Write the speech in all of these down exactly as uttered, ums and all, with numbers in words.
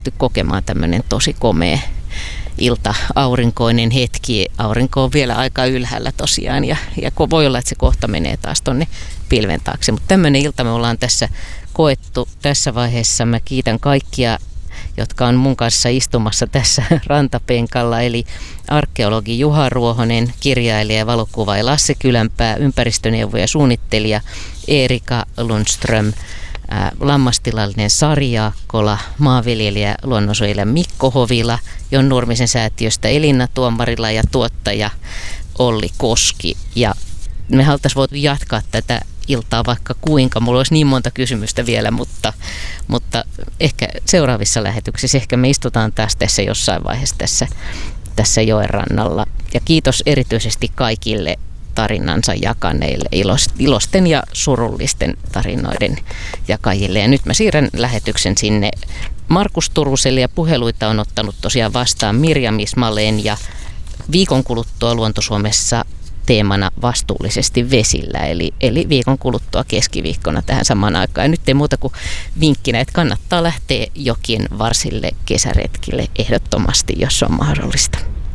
kokemaan tämmöinen tosi komea ilta, aurinkoinen hetki. Aurinko on vielä aika ylhäällä tosiaan ja, ja voi olla, että se kohta menee taas tonne pilven taakse. Mutta tämmöinen ilta me ollaan tässä koettu tässä vaiheessa. Mä kiitän kaikkia, jotka on mun kanssa istumassa tässä rantapenkalla, eli arkeologi Juha Ruohonen, kirjailija ja valokuvaaja Lasse Kylänpää, ympäristöneuvoja ja suunnittelija Erika Lundström, ää, lammastilallinen Sari Jaakkola, maanviljelijä luonnonsuojelija Mikko Hovila, Jon Nurmisen säätiöstä Elina Tuomarila ja tuottaja Olli Koski. Ja me haluttaisiin voitu jatkaa tätä iltaa vaikka kuinka. Mulla olisi niin monta kysymystä vielä, mutta, mutta ehkä seuraavissa lähetyksissä ehkä me istutaan taas tässä jossain vaiheessa tässä, tässä joen rannalla. Ja kiitos erityisesti kaikille tarinansa jakaneille, ilosten ja surullisten tarinoiden jakajille. Ja nyt mä siirrän lähetyksen sinne Markus Turuselle ja puheluita on ottanut tosiaan vastaan Mirjam Ismaleen ja viikon kuluttua Luonto-Suomessa teemana vastuullisesti vesillä, eli, eli viikon kuluttua keskiviikkona tähän samaan aikaan. Ja nyt ei muuta kuin vinkkinä, että kannattaa lähteä jokien varsille kesäretkille ehdottomasti, jos se on mahdollista.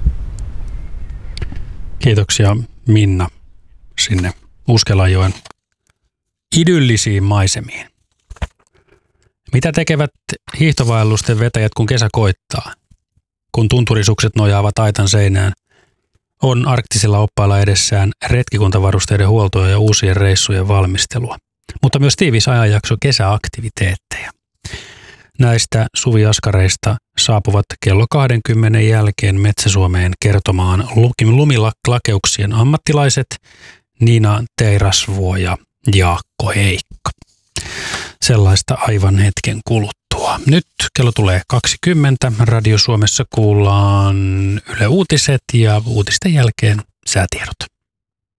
Kiitoksia Minna sinne Uskelanjoen idyllisiin maisemiin. Mitä tekevät hiihtovaellusten vetäjät, kun kesä koittaa? Kun tunturisukset nojaavat aitan seinään, on arktisilla oppailla edessään retkikuntavarusteiden huoltoa ja uusien reissujen valmistelua, mutta myös tiivis ajanjakso kesäaktiviteetteja. Näistä suviaskareista saapuvat kello kaksikymmentä jälkeen Metsä-Suomeen kertomaan lumilakeuksien ammattilaiset Nina Teirasvuo ja Jaakko Heikka. Sellaista aivan hetken kuluttua. Nyt kello tulee kaksikymmentä. Radio Suomessa kuullaan Yle Uutiset ja uutisten jälkeen säätiedot.